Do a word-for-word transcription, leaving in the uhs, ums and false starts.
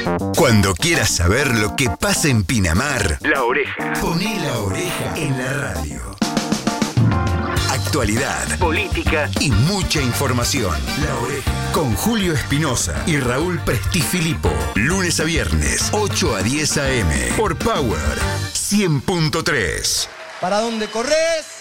Cuando quieras saber lo que pasa en Pinamar, La Oreja. Poné La Oreja en la radio. Actualidad, política y mucha información. La Oreja. Con Julio Espinosa y Raúl Prestifilipo. Lunes a viernes, ocho a diez a eme. Por Power cien punto tres. ¿Para dónde corres?